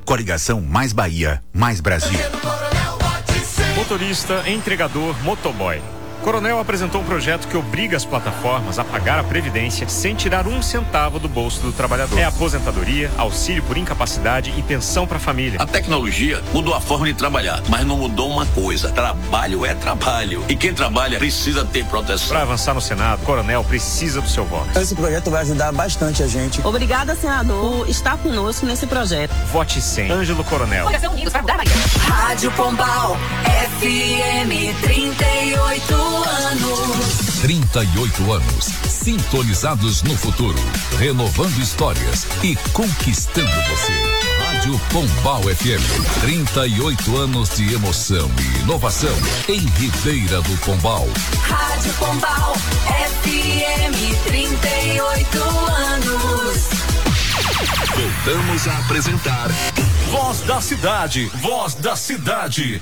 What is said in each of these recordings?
Coligação Mais Bahia, Mais Brasil. Motorista, entregador, motoboy. Coronel apresentou um projeto que obriga as plataformas a pagar a previdência sem tirar um centavo do bolso do trabalhador. É aposentadoria, auxílio por incapacidade e pensão para a família. A tecnologia mudou a forma de trabalhar, mas não mudou uma coisa: trabalho é trabalho. E quem trabalha precisa ter proteção. Para avançar no Senado, Coronel precisa do seu voto. Esse projeto vai ajudar bastante a gente. Obrigada, senador, por estar conosco nesse projeto. Vote 100. Ângelo Coronel. Rádio Pombal, FM 38 anos. 38 anos, sintonizados no futuro, renovando histórias e conquistando você. Rádio Pombal FM, 38 anos de emoção e inovação em Ribeira do Pombal. Rádio Pombal, FM 38 anos. Voltamos a apresentar Voz da Cidade, Voz da Cidade.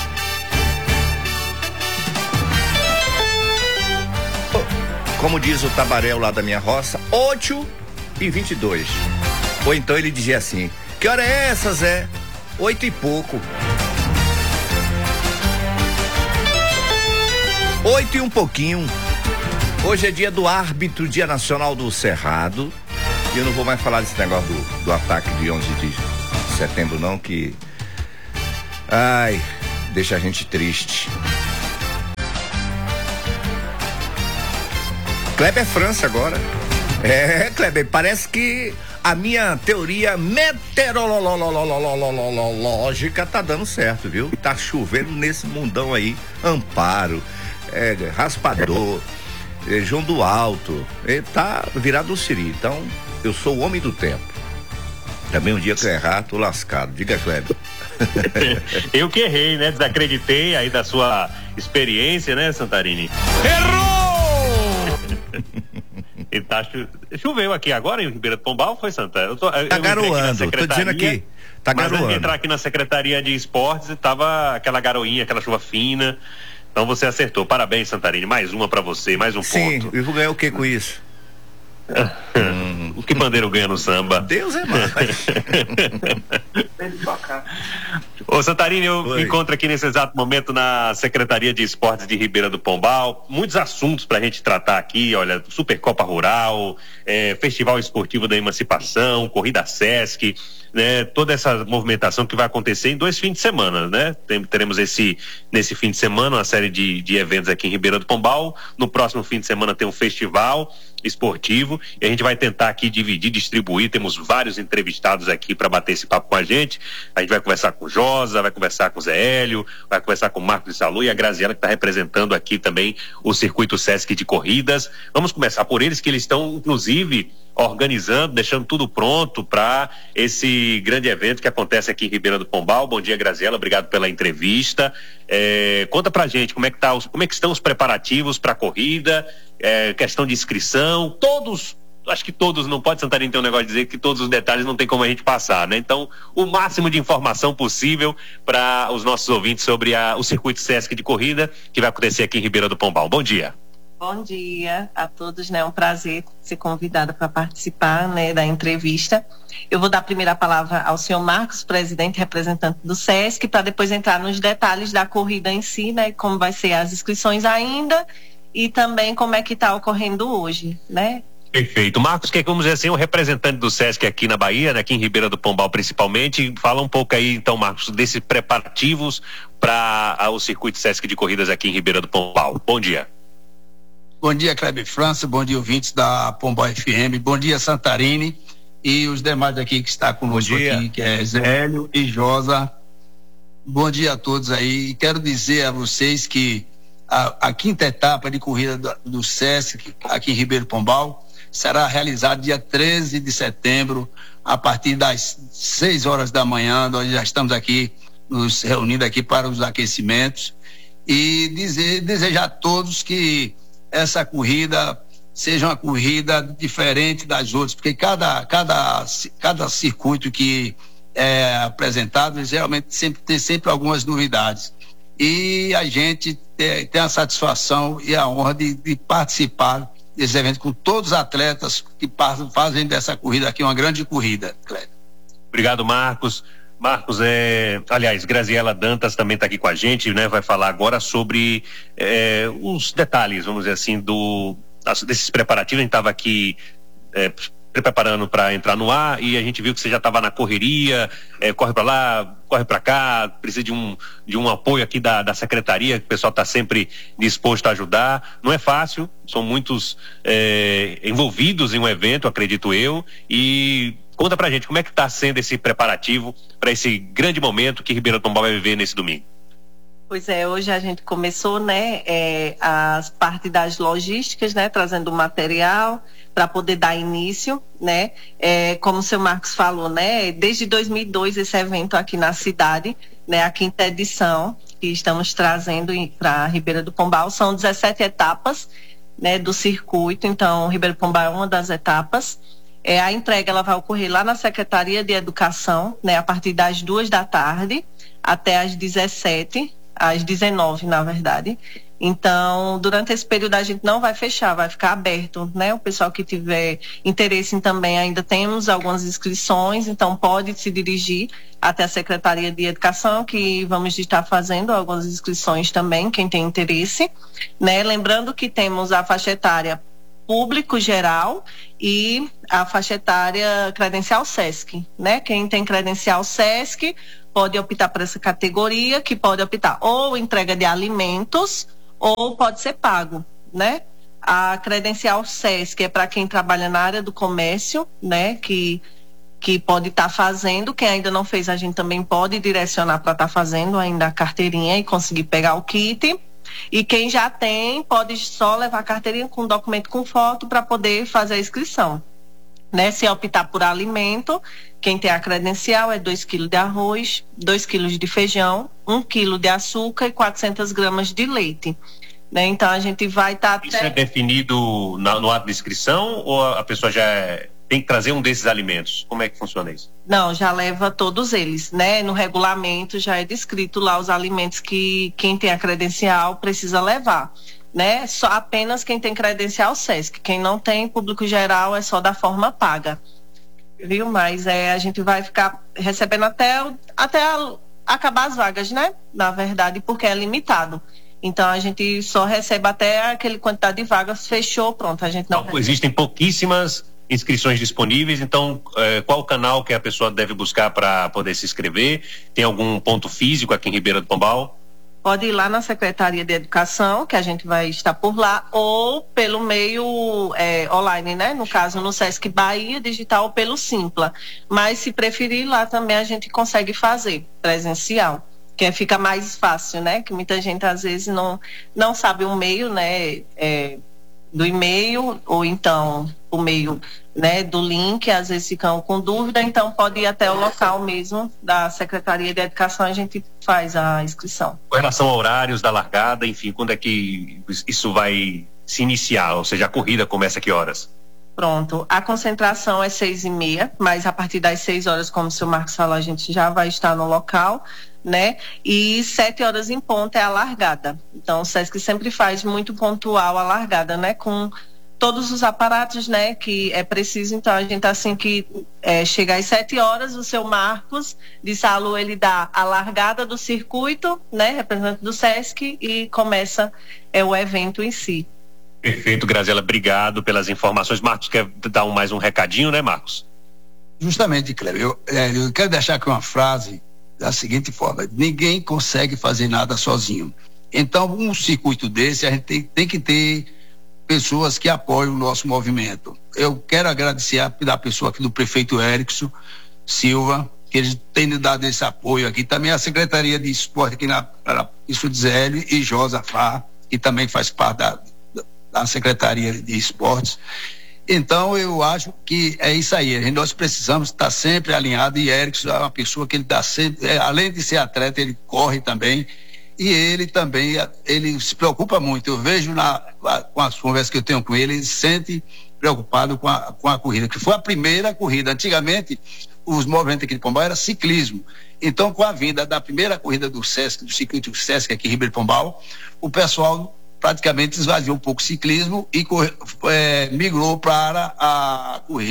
Como diz o tabaréu lá da minha roça, 8h22. Ou então ele dizia assim: que hora é essa, Zé? 8 e pouco. 8 e um pouquinho. Hoje é dia do árbitro, dia nacional do Cerrado. E eu não vou mais falar desse negócio do ataque de 11 de setembro não, que deixa a gente triste. Kleber França agora. Kleber, parece que a minha teoria meteorológica tá dando certo, viu? Tá chovendo nesse mundão aí. Amparo, Raspador, João do Alto, tá virado o Siri. Então, eu sou o homem do tempo. Também um dia que eu errar, tô lascado. Diga, Kleber. Eu que errei, né? Desacreditei aí da sua experiência, né, Santarini? Errou! E choveu aqui agora em Ribeira do Pombal, foi, Santa? Tá garoando, tô dizendo aqui. Tá garoando. Mas entrar aqui na Secretaria de Esportes e tava aquela garoinha, aquela chuva fina. Então você acertou. Parabéns, Santarini. Mais uma pra você, mais um ponto. Sim, eu vou ganhar o que com isso? O que bandeiro ganha no samba? Deus é mais. Ô Santarini, eu me encontro aqui nesse exato momento na Secretaria de Esportes de Ribeira do Pombal. Muitos assuntos pra gente tratar aqui, olha, Supercopa Rural, Festival Esportivo da Emancipação, Corrida Sesc, né? Toda essa movimentação que vai acontecer em 2 fins de semana, né? Teremos nesse fim de semana uma série de eventos aqui em Ribeira do Pombal. No próximo fim de semana tem um festival esportivo e a gente vai tentar aqui dividir, distribuir. Temos vários entrevistados aqui para bater esse papo com a gente. A gente vai conversar com o Josa, vai conversar com o Zé Hélio, vai conversar com o Marcos de Salu e a Graziela, que está representando aqui também o Circuito Sesc de Corridas. Vamos começar por eles, que eles estão inclusive organizando, deixando tudo pronto para esse grande evento que acontece aqui em Ribeira do Pombal. Bom dia, Graziela, obrigado pela entrevista. Conta pra gente como é que estão os preparativos para a corrida, questão de inscrição, acho que todos, não pode Santarém ter um negócio de dizer que todos os detalhes não tem como a gente passar, né? Então, o máximo de informação possível para os nossos ouvintes sobre o Circuito Sesc de Corrida que vai acontecer aqui em Ribeira do Pombal. Bom dia. Bom dia a todos, né? É um prazer ser convidada para participar, né, da entrevista. Eu vou dar a primeira palavra ao senhor Marcos, presidente e representante do Sesc, para depois entrar nos detalhes da corrida em si, né? Como vai ser as inscrições ainda e também como é que está ocorrendo hoje, né? Perfeito. Marcos, que é, vamos dizer assim, um representante do Sesc aqui na Bahia, né, aqui em Ribeira do Pombal principalmente. Fala um pouco aí, então, Marcos, desses preparativos para o Circuito Sesc de Corridas aqui em Ribeira do Pombal. Bom dia. Bom dia, Kleber França, bom dia, ouvintes da Pombal FM, bom dia, Santarini e os demais aqui que está conosco aqui, que é Zé Hélio e Josa. Bom dia a todos aí, e quero dizer a vocês que a quinta etapa de corrida do Sesc aqui em Ribeiro Pombal será realizada dia 13 de setembro, a partir das 6 horas da manhã. Nós já estamos aqui nos reunindo aqui para os aquecimentos e desejar a todos que essa corrida seja uma corrida diferente das outras, porque cada circuito que é apresentado geralmente tem sempre algumas novidades, e a gente tem a satisfação e a honra de participar desse evento com todos os atletas que fazem dessa corrida aqui uma grande corrida, Cléber. Obrigado, Marcos. Marcos, aliás, Graziela Dantas também está aqui com a gente, né? Vai falar agora sobre os detalhes, vamos dizer assim, desses preparativos. A gente estava aqui preparando para entrar no ar e a gente viu que você já estava na correria, corre para lá, corre para cá, precisa de um apoio aqui da secretaria, que o pessoal está sempre disposto a ajudar. Não é fácil, são muitos envolvidos em um evento, acredito eu, e conta pra gente como é que está sendo esse preparativo para esse grande momento que Ribeirão do Pombal vai viver nesse domingo. Pois é, hoje a gente começou, né, as partes das logísticas, né, trazendo material para poder dar início, né, como o seu Marcos falou, né, desde 2002 esse evento aqui na cidade, né, a 5ª edição que estamos trazendo para Ribeira do Pombal, são 17 etapas, né, do circuito, então Ribeira do Pombal é uma das etapas. A entrega ela vai ocorrer lá na Secretaria de Educação, né, a partir das 2 da tarde até às 17, às 19, na verdade. Então, durante esse período a gente não vai fechar, vai ficar aberto, né? O pessoal que tiver interesse também, ainda temos algumas inscrições, então pode se dirigir até a Secretaria de Educação, que vamos estar fazendo algumas inscrições também, quem tem interesse, né? Lembrando que temos a faixa etária público geral e a faixa etária credencial SESC, né? Quem tem credencial SESC pode optar por essa categoria, que pode optar ou entrega de alimentos ou pode ser pago, né? A credencial SESC é para quem trabalha na área do comércio, né? Que pode estar fazendo, quem ainda não fez a gente também pode direcionar para estar fazendo ainda a carteirinha e conseguir pegar o kit. E quem já tem pode só levar a carteirinha com documento com foto para poder fazer a inscrição, né? Se optar por alimento, quem tem a credencial é 2 kg de arroz, 2 kg de feijão, 1 kg de açúcar e 400 gramas de leite, né? Então a gente vai estar Isso é definido no ato de inscrição ou a pessoa já tem que trazer um desses alimentos? Como é que funciona isso? Não, já leva todos eles, né? No regulamento já é descrito lá os alimentos que quem tem a credencial precisa levar, né? Só apenas quem tem credencial SESC, quem não tem, público geral, é só da forma paga, viu? Mas a gente vai ficar recebendo até acabar as vagas, né? Na verdade, porque é limitado. Então a gente só recebe até aquele quantidade de vagas, fechou, pronto, a gente não recebe. Existem pouquíssimas inscrições disponíveis, então qual o canal que a pessoa deve buscar para poder se inscrever? Tem algum ponto físico aqui em Ribeira do Pombal? Pode ir lá na Secretaria de Educação, que a gente vai estar por lá, ou pelo meio online, né? No caso, no Sesc Bahia Digital ou pelo Simpla. Mas se preferir, lá também a gente consegue fazer presencial, que fica mais fácil, né? Que muita gente às vezes não sabe o meio, né? Do e-mail, ou então o meio, né, do link, às vezes ficam com dúvida, então pode ir até o local mesmo da Secretaria de Educação, a gente faz a inscrição. Com relação a horários da largada, enfim, quando é que isso vai se iniciar? Ou seja, a corrida começa a que horas? Pronto, a concentração é 6h30, mas a partir das 6 horas, como o seu Marcos falou, a gente já vai estar no local, né? E 7 horas em ponto é a largada. Então o Sesc sempre faz muito pontual a largada, né? Com todos os aparatos, né? Que é preciso. Então a gente, assim que chegar às 7 horas, o seu Marcos de Salu, ele dá a largada do circuito, né? Representante do Sesc, e começa o evento em si. Perfeito, Graziela, obrigado pelas informações. Marcos quer dar mais um recadinho, né, Marcos? Justamente, Cléber, eu quero deixar aqui uma frase da seguinte forma: ninguém consegue fazer nada sozinho. Então, um circuito desse, a gente tem que ter pessoas que apoiam o nosso movimento. Eu quero agradecer a pessoa aqui do prefeito Erickson Silva, que eles têm dado esse apoio aqui. Também a Secretaria de Esporte aqui isso de Zélio, e Josafá, que também faz parte da Secretaria de Esportes. Então eu acho que é isso aí, nós precisamos estar sempre alinhados, e Erickson é uma pessoa que ele dá sempre, além de ser atleta, ele corre também, e ele também, ele se preocupa muito. Eu vejo com as conversas que eu tenho com ele se sente preocupado com a corrida, que foi a primeira corrida. Antigamente os movimentos aqui de Pombal era ciclismo, então com a vinda da primeira corrida do Sesc, do circuito Sesc aqui em Ribeira do Pombal, o pessoal praticamente esvaziou um pouco o ciclismo e migrou para a corrida.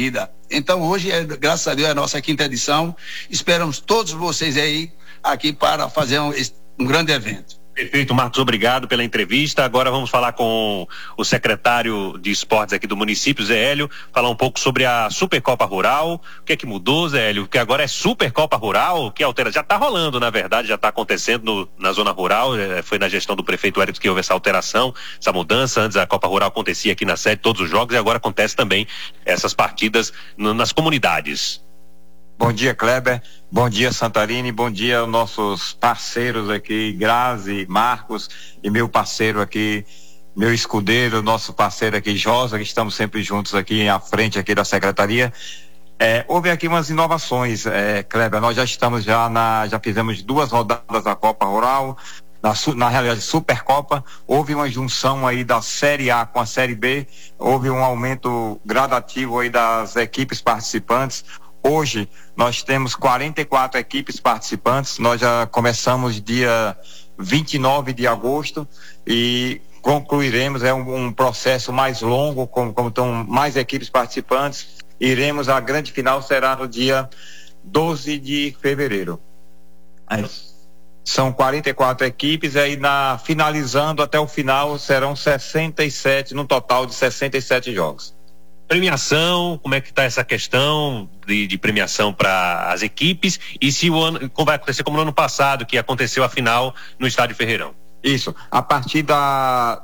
Então hoje, graças a Deus, é a nossa 5ª edição. Esperamos todos vocês aí aqui para fazer um grande evento. Perfeito, Marcos, obrigado pela entrevista. Agora vamos falar com o secretário de esportes aqui do município, Zé Hélio, falar um pouco sobre a Supercopa Rural. O que é que mudou, Zé Hélio? Porque agora é Supercopa Rural, que altera, já está rolando, na verdade, já está acontecendo na zona rural, foi na gestão do prefeito Hélio que houve essa alteração, essa mudança. Antes a Copa Rural acontecia aqui na sede, todos os jogos, e agora acontece também essas partidas nas comunidades. Bom dia, Kleber. Bom dia, Santarini. Bom dia aos nossos parceiros aqui, Grazi, Marcos, e meu parceiro aqui, meu escudeiro, nosso parceiro aqui, Josa, que estamos sempre juntos aqui à frente aqui da secretaria. Houve aqui umas inovações, Kleber. Nós já estamos já fizemos 2 rodadas da Copa Rural. Na realidade, Supercopa, houve uma junção aí da Série A com a Série B, houve um aumento gradativo aí das equipes participantes. Hoje nós temos 44 equipes participantes, nós já começamos dia 29 de agosto e concluiremos, um processo mais longo, como estão mais equipes participantes, a grande final será no dia 12 de fevereiro. São 44 equipes, aí finalizando até o final serão 67, no total de 67 jogos. Premiação, como é que está essa questão de premiação para as equipes, e se vai acontecer como no ano passado, que aconteceu a final no Estádio Ferreirão? Isso, a partir da